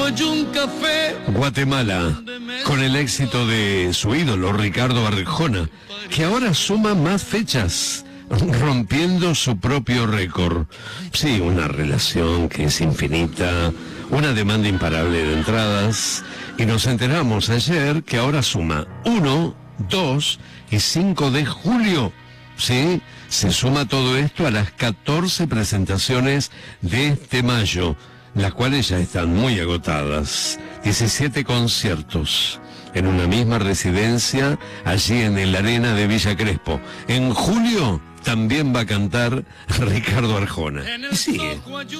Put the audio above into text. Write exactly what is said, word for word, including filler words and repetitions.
Guatemala, con el éxito de su ídolo Ricardo Arjona, que ahora suma más fechas, rompiendo su propio récord. Sí, una relación que es infinita, una demanda imparable de entradas, y nos enteramos ayer que ahora suma uno, dos y cinco de julio. Sí, se suma todo esto a las catorce presentaciones de este mayo, las cuales ya están muy agotadas. diecisiete conciertos en una misma residencia, allí en el Arena de Villa Crespo. En julio también va a cantar Ricardo Arjona. Y sigue.